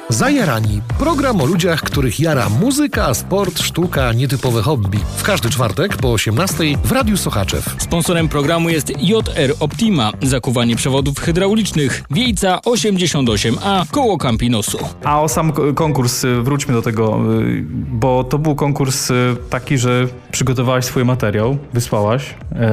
Zajarani. Program o ludziach, których jara muzyka, sport, sztuka, nietypowe hobby. W każdy czwartek po 18:00 w Radiu Sochaczew. Sponsorem programu jest JR Optima. Zakuwanie przewodów hydraulicznych. Wiejca 88A koło Campinosu. A o sam konkurs, wróćmy do tego, bo to był konkurs taki, że przygotowałaś swój materiał, wysłałaś.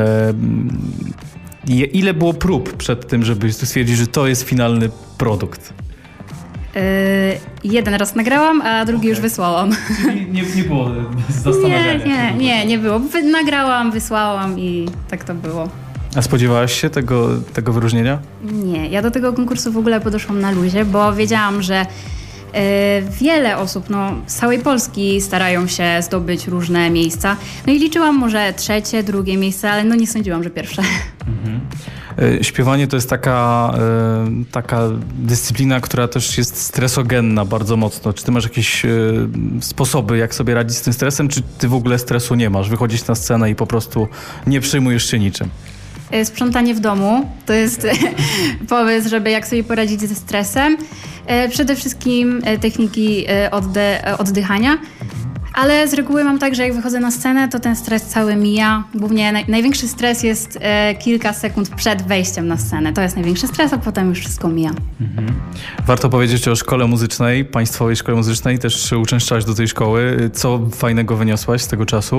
Ile było prób przed tym, żeby stwierdzić, że to jest finalny produkt? Jeden raz nagrałam, a drugi już wysłałam. Czyli nie było zastanawiania? Nie było. Nagrałam, wysłałam i tak to było. A spodziewałaś się tego wyróżnienia? Nie, ja do tego konkursu w ogóle podeszłam na luzie, bo wiedziałam, że wiele osób z całej Polski starają się zdobyć różne miejsca. No i liczyłam może trzecie, drugie miejsce, ale nie sądziłam, że pierwsze. Mhm. Śpiewanie to jest taka dyscyplina, która też jest stresogenna bardzo mocno. Czy ty masz jakieś sposoby, jak sobie radzić z tym stresem, czy ty w ogóle stresu nie masz? Wychodzisz na scenę i po prostu nie przejmujesz się niczym? Sprzątanie w domu to jest pomysł, żeby jak sobie poradzić ze stresem. Przede wszystkim techniki oddychania. Ale z reguły mam tak, że jak wychodzę na scenę, to ten stres cały mija. Głównie największy stres jest kilka sekund przed wejściem na scenę. To jest największy stres, a potem już wszystko mija. Mhm. Warto powiedzieć o szkole muzycznej, Państwowej Szkole Muzycznej. Też uczęszczałaś do tej szkoły. Co fajnego wyniosłaś z tego czasu?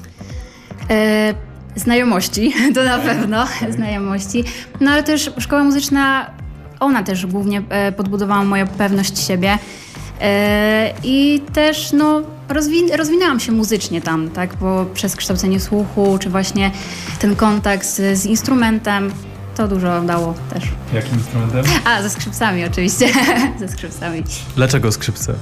Znajomości, to na pewno. Znajomości. No ale też szkoła muzyczna, ona też głównie podbudowała moją pewność siebie. I też rozwinęłam się muzycznie tam, tak, bo przez kształcenie słuchu, czy właśnie ten kontakt z instrumentem, to dużo dało też. Jakim instrumentem? Ze skrzypcami oczywiście, ze skrzypcami. Dlaczego skrzypce?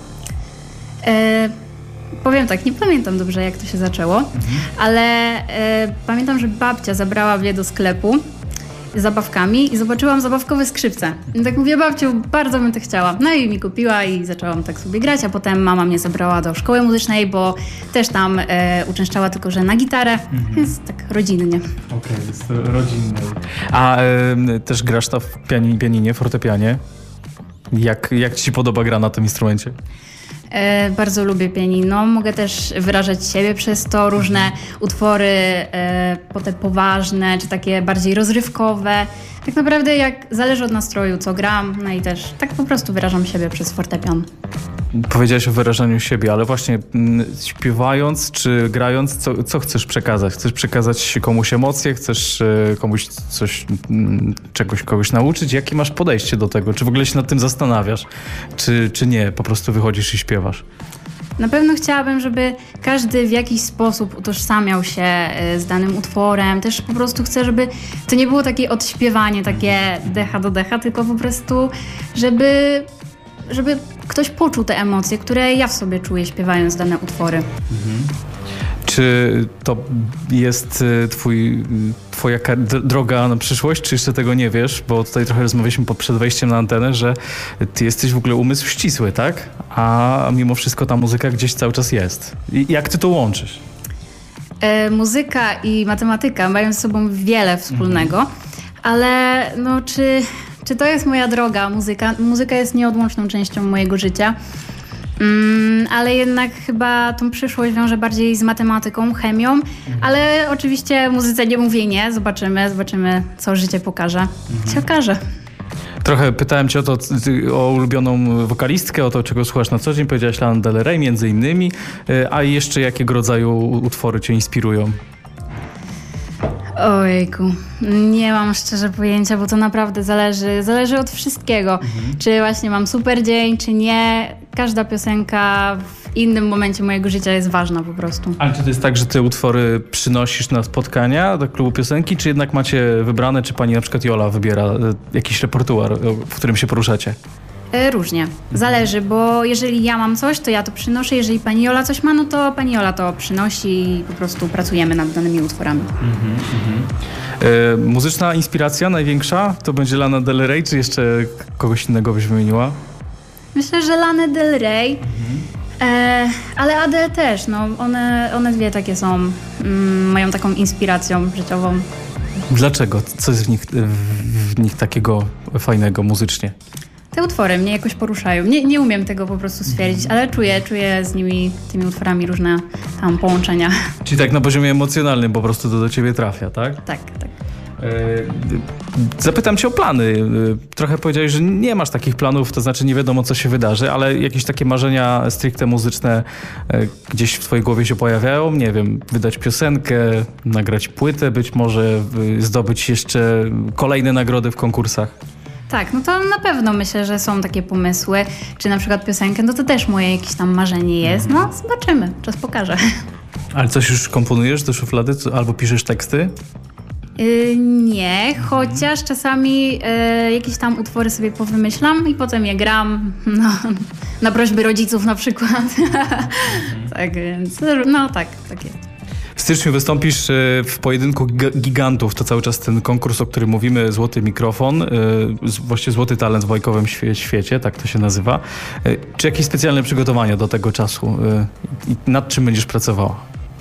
Powiem tak, nie pamiętam dobrze, jak to się zaczęło, ale pamiętam, że babcia zabrała mnie do sklepu z zabawkami i zobaczyłam zabawkowe skrzypce. I tak mówię, babciu, bardzo bym to chciała. No i mi kupiła i zaczęłam tak sobie grać, a potem mama mnie zabrała do szkoły muzycznej, bo też tam uczęszczała, tylko że na gitarę, więc tak rodzinnie. Okej, jest to rodzinne. A też grasz w pianinie, fortepianie. Jak ci się podoba gra na tym instrumencie? Bardzo lubię pianino. Mogę też wyrażać siebie przez to. Różne utwory potem poważne, czy takie bardziej rozrywkowe. Tak naprawdę zależy od nastroju, co gram. No i też tak po prostu wyrażam siebie przez fortepian. Powiedziałaś o wyrażaniu siebie, ale właśnie śpiewając czy grając, co chcesz przekazać? Chcesz przekazać komuś emocje? Chcesz komuś kogoś nauczyć? Jakie masz podejście do tego? Czy w ogóle się nad tym zastanawiasz? Czy nie? Po prostu wychodzisz i śpiewasz? Na pewno chciałabym, żeby każdy w jakiś sposób utożsamiał się z danym utworem. Też po prostu chcę, żeby to nie było takie odśpiewanie, takie decha do decha, tylko po prostu, żeby ktoś poczuł te emocje, które ja w sobie czuję, śpiewając dane utwory. Mhm. Czy to jest twoja droga na przyszłość, czy jeszcze tego nie wiesz? Bo tutaj trochę rozmawialiśmy przed wejściem na antenę, że ty jesteś w ogóle umysł ścisły, tak? A mimo wszystko ta muzyka gdzieś cały czas jest. I jak ty to łączysz? Muzyka i matematyka mają ze sobą wiele wspólnego, ale czy to jest moja droga, muzyka? Muzyka jest nieodłączną częścią mojego życia, ale jednak chyba tą przyszłość wiążę bardziej z matematyką, chemią, ale oczywiście muzyce nie mówię nie, zobaczymy co życie pokaże. Się okaże. Trochę pytałem cię o ulubioną wokalistkę, o to, czego słuchasz na co dzień. Powiedziałaś Lana Del Rey między innymi, a jeszcze jakiego rodzaju utwory cię inspirują? Ojejku, nie mam szczerze pojęcia, bo to naprawdę zależy od wszystkiego. Czy właśnie mam super dzień, czy nie. Każda piosenka w innym momencie mojego życia jest ważna po prostu. Ale czy to jest tak, że ty utwory przynosisz na spotkania do klubu piosenki, czy jednak macie wybrane, czy pani na przykład Jola wybiera jakiś repertuar, w którym się poruszacie? Różnie. Zależy, bo jeżeli ja mam coś, to ja to przynoszę. Jeżeli pani Jola coś ma, no to pani Jola to przynosi i po prostu pracujemy nad danymi utworami. Muzyczna inspiracja największa to będzie Lana Del Rey, czy jeszcze kogoś innego byś wymieniła? Myślę, że Lana Del Rey, ale Adele też. One dwie takie są, mają taką inspiracją życiową. Dlaczego? Co jest w nich takiego fajnego muzycznie? te utwory mnie jakoś poruszają. Nie umiem tego po prostu stwierdzić, ale czuję z tymi utworami różne tam połączenia. Czyli tak na poziomie emocjonalnym po prostu to do ciebie trafia, tak? Tak. Zapytam cię o plany. Trochę powiedziałeś, że nie masz takich planów, to znaczy nie wiadomo, co się wydarzy, ale jakieś takie marzenia stricte muzyczne gdzieś w twojej głowie się pojawiają? Nie wiem, wydać piosenkę, nagrać płytę, być może zdobyć jeszcze kolejne nagrody w konkursach? Tak, no to na pewno myślę, że są takie pomysły, czy na przykład piosenkę, no to też moje jakieś tam marzenie jest. No zobaczymy, czas pokaże. Ale coś już komponujesz do szuflady albo piszesz teksty? Nie, chociaż czasami jakieś tam utwory sobie powymyślam i potem je gram na prośby rodziców na przykład. Tak więc, no tak jest. W styczniu wystąpisz w pojedynku gigantów, to cały czas ten konkurs, o którym mówimy, Złoty Mikrofon, właściwie Złoty Talent w bajkowym świecie, tak to się nazywa. Czy jakieś specjalne przygotowania do tego czasu i nad czym będziesz pracowała?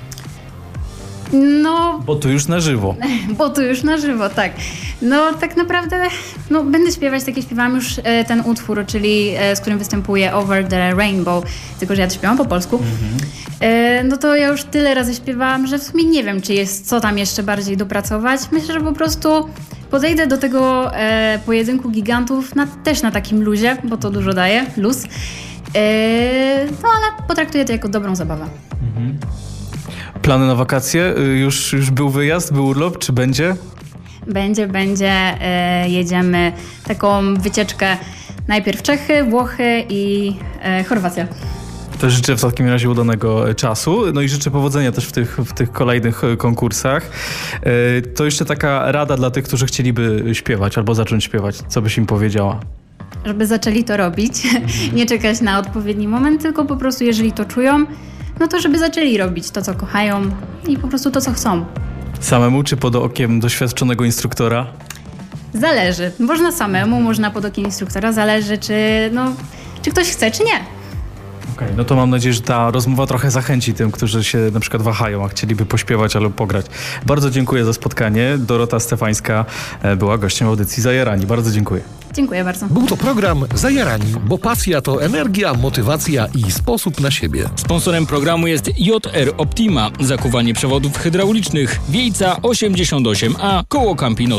No, Bo tu już na żywo. Tak. No tak naprawdę będę śpiewać, tak jak śpiewałam już ten utwór, czyli z którym występuję Over the Rainbow, tylko że ja to śpiewam po polsku. No to ja już tyle razy śpiewałam, że w sumie nie wiem, czy jest co tam jeszcze bardziej dopracować. Myślę, że po prostu podejdę do tego pojedynku gigantów też na takim luzie, bo to dużo daje, luz. No ale potraktuję to jako dobrą zabawę. Plany na wakacje? Już był wyjazd, był urlop, czy będzie? Będzie. Jedziemy taką wycieczkę najpierw Czechy, Włochy i Chorwacja. To życzę w takim razie udanego czasu. No i życzę powodzenia też w tych kolejnych konkursach. To jeszcze taka rada dla tych, którzy chcieliby śpiewać albo zacząć śpiewać. Co byś im powiedziała? Żeby zaczęli to robić. Nie czekać na odpowiedni moment, tylko po prostu jeżeli to czują, no to żeby zaczęli robić to, co kochają i po prostu to, co chcą. Samemu czy pod okiem doświadczonego instruktora? Zależy. Można samemu, można pod okiem instruktora. Zależy, czy ktoś chce, czy nie. Okej, no to mam nadzieję, że ta rozmowa trochę zachęci tym, którzy się na przykład wahają, a chcieliby pośpiewać albo pograć. Bardzo dziękuję za spotkanie. Dorota Stefańska była gościem audycji Zajarani. Bardzo dziękuję. Dziękuję bardzo. Był to program Zajarani, bo pasja to energia, motywacja i sposób na siebie. Sponsorem programu jest JR Optima, zakuwanie przewodów hydraulicznych, Wiejca 88A, koło Campinosu.